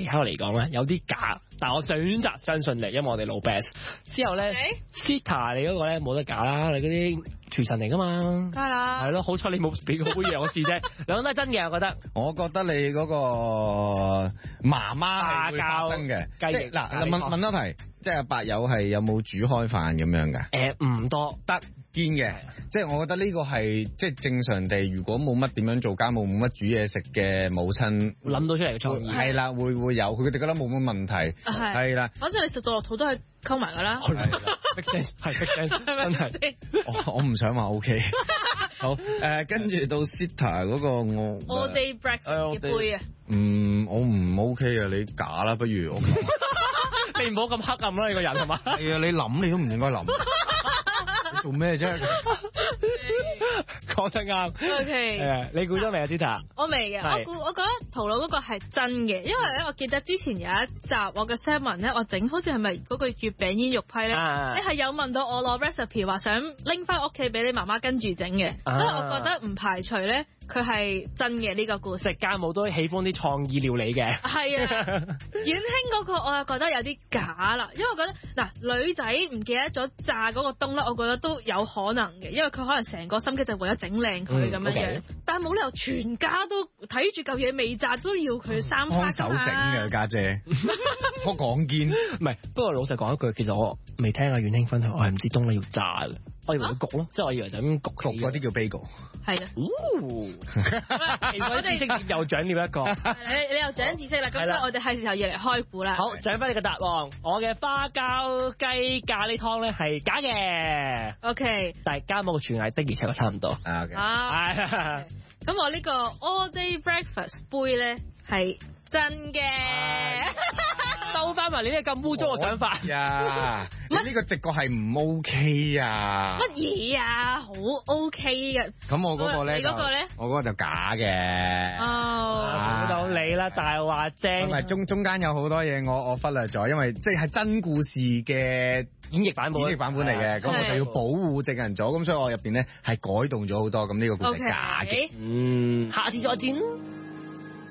考嚟講咧有啲假，但我選擇相信你，因為我哋老 best。之後咧 Sita 你嗰個咧冇得假啦，你嗰啲廚神嚟噶嘛， 梗係啦， 係咯，好彩你冇俾個杯嘢我試啫，兩個都係真嘅，我覺得。 我覺得你嗰個媽媽係會發生嘅，即係嗱問一題，即係阿伯友係有冇煮開飯咁樣㗎？ 唔多得堅嘅，即係我覺得呢個係即係正常地，如果冇乜點樣做家務，冇乜煮嘢食嘅母親諗到出嚟嘅創意係啦，會有，佢哋覺得冇乜問題，係啦。 反正你食到落肚都係溝埋㗎啦， 係 make sense， 真係。 我唔想話 OK。好跟住到 Sita 嗰個我 All Day Breakfast 嘅杯啊。 我唔 OK 啊，你假啦，不如我。 你唔好咁黑暗啦，你個人係嘛？ 係啊，你諗你都唔應該諗。你做咩啫？ 講得啱。 OK。 你估咗未啊 Sita？ 我未嘅，我覺得陶佬嗰個係真嘅，因為咧我記得之前有一集我嘅 Salmon 咧，我整好似係咪嗰個月餅煙肉批咧？你係有問到我攞 recipe 話想拎翻屋企俾你媽媽跟住整嘅，所以我覺得唔排除咧佢係真嘅呢個故事。 食家務都喜歡啲創意料理嘅。 係啊，遠興嗰個我又覺得有啲假啦，因為我覺得嗱女仔唔記得咗炸嗰個冬咧，我覺得都有可能嘅，因為佢可能成個心機就為咗整靚佢咁樣樣，但係冇理由全家都睇住嚿嘢未炸都要佢三幫手整嘅家姐，我講堅唔係，不過老實講一句，其實我未聽阿遠興分享，我係唔知冬咧要炸嘅，我以為佢焗咯，即係我以為就咁焗嗰啲叫 bagel。 係啊， 我知識又長了一個， 你又長知識啦，咁所以我哋係時候要嚟開估啦。 好，獎翻你個答案，我嘅花膠雞咖喱湯咧係假嘅。 OK， 但係家務廚藝的而且確差唔多。 咁我呢個 All Day Breakfast 杯咧係真嘅， 收翻埋你呢個咁污糟嘅想法呀！你呢個直覺係唔 OK 啊？ 乜嘢啊？好 OK 嘅。 咁我嗰個咧， 你嗰個咧？ 我嗰個就假嘅。 估到你啦，大話精。 唔係中間有好多嘢我忽略咗，因為即係真故事嘅演繹版本嚟嘅，咁我就要保護證人組，咁所以我入邊咧係改動咗好多，咁呢個故事係假嘅。 下次再見。